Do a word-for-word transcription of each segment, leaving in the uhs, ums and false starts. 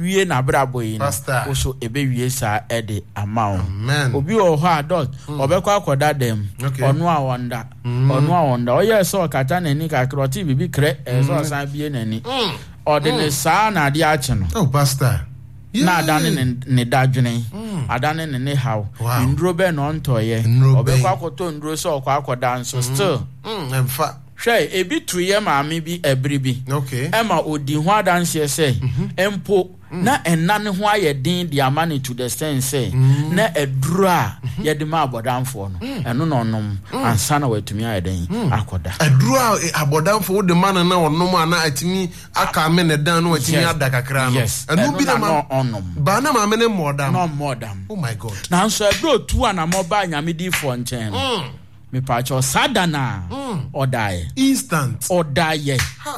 wie na brabo yi no so ebe wie sa e de ama obi o ho adult obekwa akoda dem onu a wonda onu a wonda oye so kata nani ka kroti bibi kre e so san bie nani odene sa na ade a che no oh pastor na adane ne dadwene adane ne ne haw ndro be no ntoye obekwa akoto ndro so okwa akoda nso still mm emfa hwe ebi tuye maami bi ebribi okay ema odi ho adanse say empo na enane ho ayedin di amani to the sense say na eduru a yede ma abodanfo no eno no onom ansa na watumi ayeden akoda eduru a abodanfo de man na onom ana atimi aka me ne dan no watimi adakakra no eno bi na ma onom ba na ma me ne modam no modam oh my god na so ebro tu ana mo ba nyamedi fo nchen me pacho sadana odaye instant odaye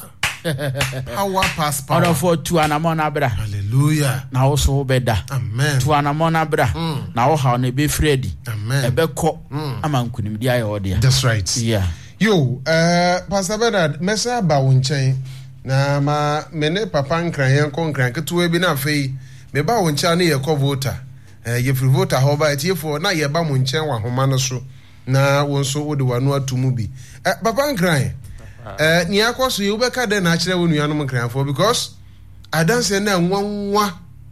how pass power order for two anamona bra hallelujah na wo so beda amen two anamona bra na wo ha na be fredi amen ebekọ amankunim dia ye ode that's right yeah yo uh Pastor Bernard mesa ba wo nchen na ma mene papa nkran yen ko nkran keto bi na afei me ba wo nchen na ye ko voter eh ye free voter ho ba tie for na ye ba mo nchen wa homa no so na wonso wo de wanu atumu bi eh papa nkran eh ni akoso ye ubeka de na kire wonu yanu nkran for because I don't say na nwanwa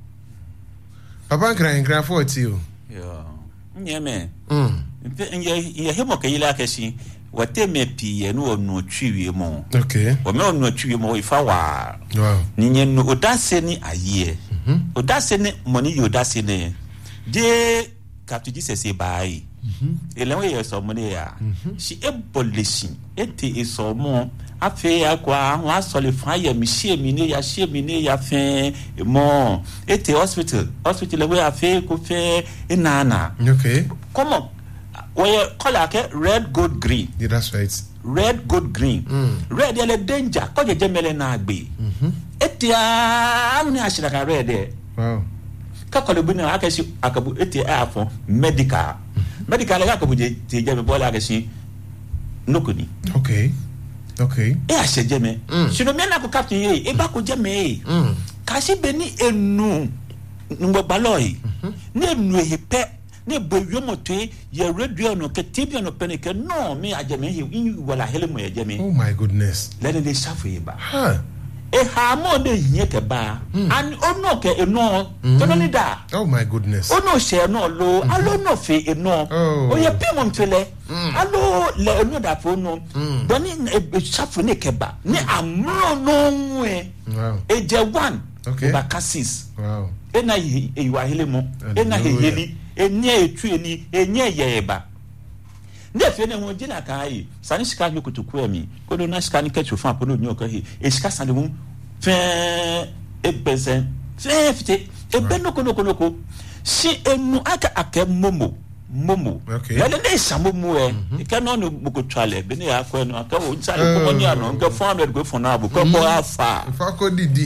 papa nkran nkran for ti o yo nyeme mm ye ye hemo kayila kashi wate me pie no onu twiwie mo okay o me onu twiwie mo ifa wa wow ni nye no odase ni aye mhm odase ni money odase ni de Captain Jesus e bai mhm elewe ye so mo ne ya she abolition ete eso mo afi akwa ho asole fa ya mi hie mi ne ya hie mi ne ya fe mo ete hospital hospital we afi ko fe inana okay come on we call it red gold green yeah that's right red gold green mm. red ele danger ko je jemele na agbe mhm ete a ni ashira ka red e wow kakole bu na akashi akabu ete afo medical medical ga akabu je je jeme bola akashi nokoni okay okay e a se jeme sino me na ko captain ye e ba ko jeme mm kashi beni enu ngbo baloi ne enu epe ne boyo mote ye radio no ke tibia no peneke no me ajeme he wala hele mo ajeme oh my goodness let it suffer ba ha e ha mo de yin ke ba and ono ke eno to no da oh my goodness ono she no lo alo no fe eno o ye pe mo mfele alo le eno da fo no boni e suffer ne ke ba ne amro no we wow e je one okay ba cases wow ena e wa hele mo ena he yeli enye etu eni enye yeba ne fe ne ho gina kai sani sika mi kutuku emi ko do na sika ni ketu fa pono ni oka he e sika sani mu fe e besen fe fite e benno ko no ko no ko si enu aka aka momo momo yale ne samomo e ke no no buko twale be ne akwa no aka wo nsale ko ni ano nka four hundred go for na bu ko ko afa fa ko didi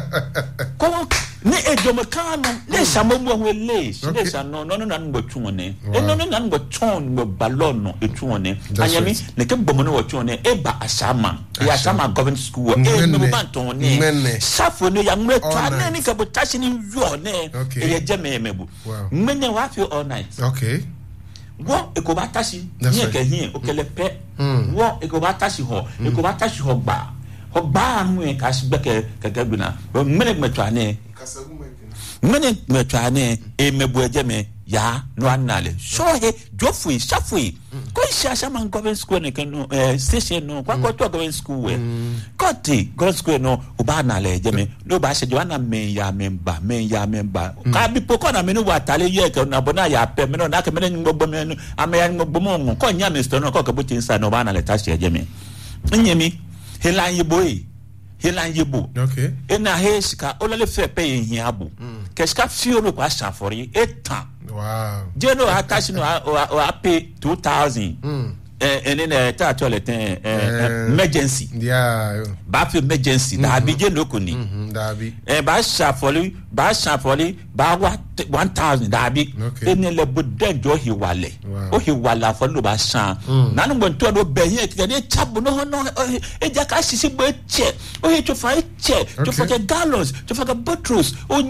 ko ne ejomo kan no ne samomo ho le ne sa no no no na ngbotu ne e no no na ngboton ngbo ballon no etu ne anyami ne ke gbomo no wotu ne e ba asama ya asama government school e no ba ton ne safo ne ya ngre twa ne ni ka botashi ni yo ne e ye jeme mebu mene wa fi all night okay wo e ko ba tashi ni ke hin o kele pe wo e ko ba tashi ho e ko ba tashi ho gba ho gba mu e ka shi gbeke keke gbina mene metwa ne mene metwa ne e mebu ejeme ya no anale so he jofui safui ko sha sha man government school ne kan no eh station no kwa ko to government school we ko ti government school no o ba na le ejeme no ba se joana men ya member men ya member ka bi poko na me no wa tale ye ke na bona ya pe me no na ke me no gbogbo me no ameya gbogbo mo ko nya me sto no ko ke buti nsa no ba na le tashi ejeme nyemi helan yeboy helan yebo okay ena he sika olale fe pe yin abu ke sika fioro kwa safori etan wow jeno atashi no o a pay two thousand mm eh and then eh ta toilet eh emergency yeah ba fi emergency da bi jeno ko ni mhm da bi eh ba safori ba safori ba wa one thousand da bi eni le boden jo hi wale o hi wala fo lo ba san nanu gbo to do be yin ke de chabu no no e ja ka sisi bo che o hi to fa che to fa ke gallons to fa ke bottles o